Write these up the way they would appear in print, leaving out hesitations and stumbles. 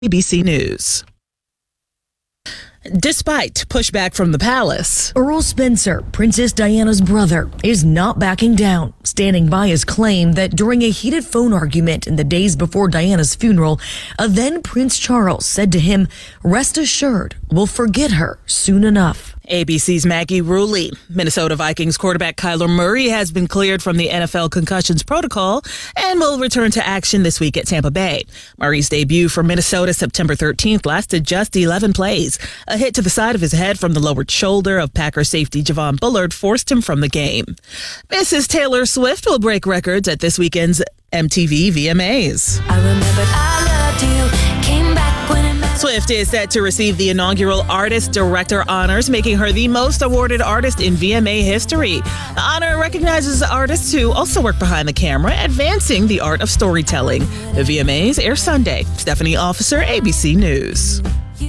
ABC News. Despite pushback from the palace, Earl Spencer, Princess Diana's brother, is not backing down, standing by his claim that during a heated phone argument in the days before Diana's funeral, a then Prince Charles said to him, "Rest assured, we'll forget her soon enough." ABC's Maggie Rulli. Minnesota Vikings quarterback Kyler Murray has been cleared from the NFL concussions protocol and will return to action this week at Tampa Bay. Murray's debut for Minnesota September 13th lasted just 11 plays. A hit to the side of his head from the lowered shoulder of Packer safety Javon Bullard forced him from the game. Mrs. Taylor Swift will break records at this weekend's MTV VMAs. I remembered I loved you, came back when it mattered. Swift is set to receive the inaugural Artist Director honors, making her the most awarded artist in VMA history. The honor recognizes artists who also work behind the camera, advancing the art of storytelling. The VMAs air Sunday. Stephanie Officer, ABC News.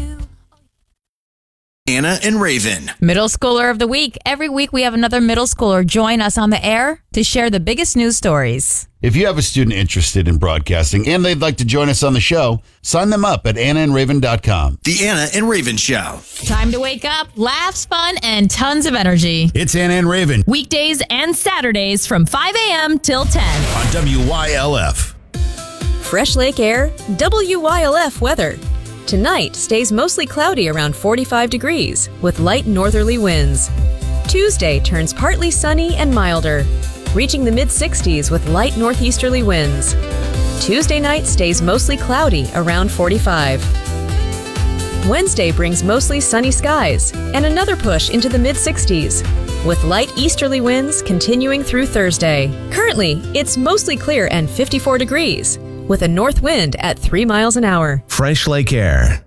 Anna and Raven. Middle Schooler of the Week. Every week we have another middle schooler join us on the air to share the biggest news stories. If you have a student interested in broadcasting and they'd like to join us on the show, sign them up at AnnaandRaven.com. The Anna and Raven Show. Time to wake up, laughs, fun, and tons of energy. It's Anna and Raven Weekdays and Saturdays from 5 a.m. till 10. on WYLF. Fresh Lake Air, WYLF weather. Tonight stays mostly cloudy around 45 degrees with light northerly winds. Tuesday turns partly sunny and milder, reaching the mid-60s with light northeasterly winds. Tuesday night stays mostly cloudy around 45. Wednesday brings mostly sunny skies and another push into the mid-60s, with light easterly winds continuing through Thursday. Currently, it's mostly clear and 54 degrees, with a north wind at 3 miles an hour. Fresh Lake Air,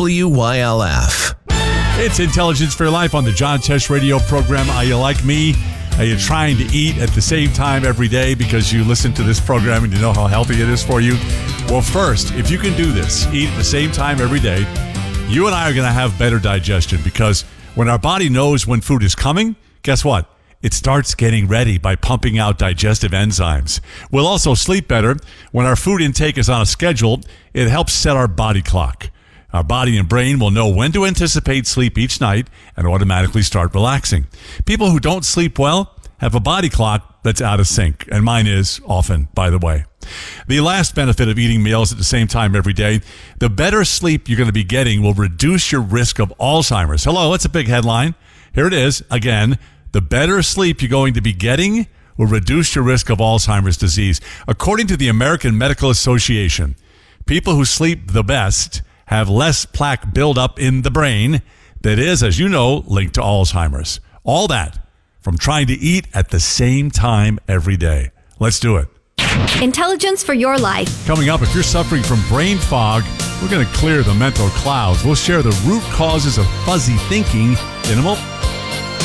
WYLF. It's Intelligence for Your Life on the John Tesh radio program. Are you like me? Are you trying to eat at the same time every day because you listen to this program and you know how healthy it is for you? Well, first, if you can do this, eat at the same time every day, you and I are going to have better digestion, because when our body knows when food is coming, guess what? It starts getting ready by pumping out digestive enzymes. We'll also sleep better. When our food intake is on a schedule, it helps set our body clock. Our body and brain will know when to anticipate sleep each night and automatically start relaxing. People who don't sleep well have a body clock that's out of sync, and mine is often, by the way. The last benefit of eating meals at the same time every day, the better sleep you're going to be getting will reduce your risk of Alzheimer's. Hello, that's a big headline. Here it is again. The better sleep you're going to be getting will reduce your risk of Alzheimer's disease. According to the American Medical Association, people who sleep the best have less plaque buildup in the brain that is, as you know, linked to Alzheimer's. All that from trying to eat at the same time every day. Let's do it. Intelligence for your life. Coming up, if you're suffering from brain fog, we're going to clear the mental clouds. We'll share the root causes of fuzzy thinking in a moment.